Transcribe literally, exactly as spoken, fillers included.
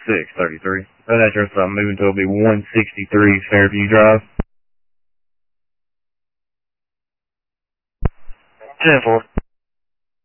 six thirty-three. That address I'm moving to will be one sixty-three Fairview Drive. ten four.